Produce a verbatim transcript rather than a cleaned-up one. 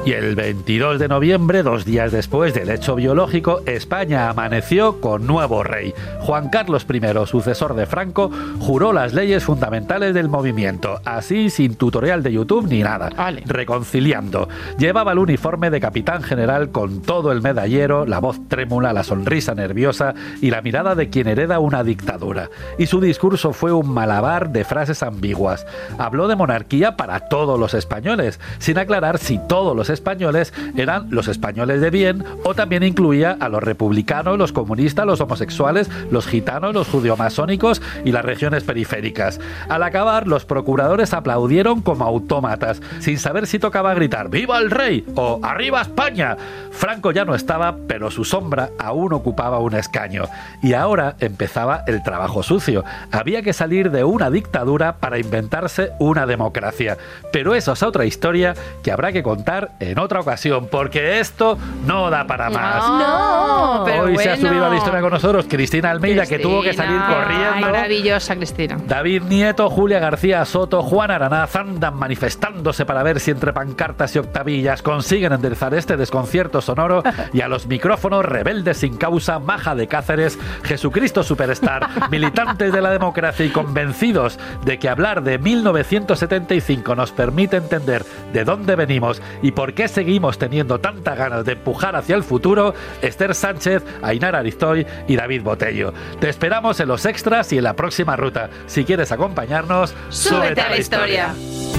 Y el veintidós de noviembre, dos días después del hecho biológico, España amaneció con nuevo rey. Juan Carlos primero, sucesor de Franco, juró las leyes fundamentales del movimiento, así sin tutorial de YouTube ni nada, vale. reconciliando. Llevaba el uniforme de capitán general con todo el medallero, la voz trémula, la sonrisa nerviosa y la mirada de quien hereda una dictadura. Y su discurso fue un malabar de frases ambiguas. Habló de monarquía para todos los españoles, sin aclarar si todos los españoles eran los españoles de bien o también incluía a los republicanos, los comunistas, los homosexuales, los gitanos, los judiomasónicos y las regiones periféricas. Al acabar, los procuradores aplaudieron como autómatas, sin saber si tocaba gritar ¡Viva el rey! O ¡Arriba España! Franco ya no estaba, pero su sombra aún ocupaba un escaño. Y ahora empezaba el trabajo sucio. Había que salir de una dictadura para inventarse una democracia. Pero eso es otra historia que habrá que contar en otra ocasión, porque esto no da para más. No, pero Hoy bueno. se ha subido a la historia con nosotros Cristina Almeida, Cristina, que tuvo que salir corriendo. Ay, maravillosa, Cristina. David Nieto, Julia García Soto, Juan Aranaz andan manifestándose para ver si entre pancartas y octavillas consiguen enderezar este desconcierto sonoro, y a los micrófonos rebeldes sin causa, Maja de Cáceres, Jesucristo Superstar, militantes de la democracia y convencidos de que hablar de mil novecientos setenta y cinco nos permite entender de dónde venimos y por qué seguimos teniendo tantas ganas de empujar hacia el futuro, Esther Sánchez, Ainara Aristoy y David Botello. Te esperamos en los extras y en la próxima ruta. Si quieres acompañarnos, súbete a la historia.